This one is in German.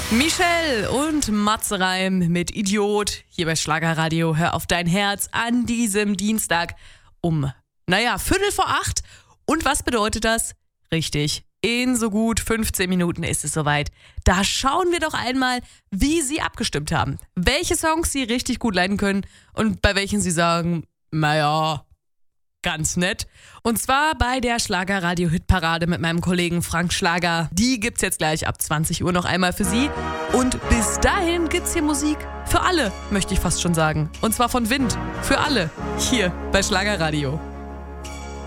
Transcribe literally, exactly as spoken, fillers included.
Michelle und Matze Reim mit Idiot hier bei Schlagerradio. Hör auf dein Herz an diesem Dienstag um, naja, Viertel vor acht. Und was bedeutet das? Richtig, in so gut fünfzehn Minuten ist es soweit. Da schauen wir doch einmal, wie Sie abgestimmt haben. Welche Songs Sie richtig gut leiden können und bei welchen Sie sagen, naja, ganz nett. Und zwar bei der Schlagerradio-Hitparade mit meinem Kollegen Frank Schlager. Die gibt's jetzt gleich ab zwanzig Uhr noch einmal für Sie. Und bis dahin gibt's hier Musik für alle, möchte ich fast schon sagen. Und zwar von Wind. Für alle. Hier bei Schlagerradio.